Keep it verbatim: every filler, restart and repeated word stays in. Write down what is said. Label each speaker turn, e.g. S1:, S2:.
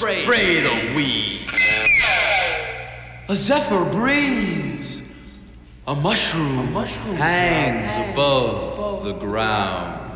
S1: spray the weed. A zephyr breathes. A mushroom, a mushroom hangs above the ground.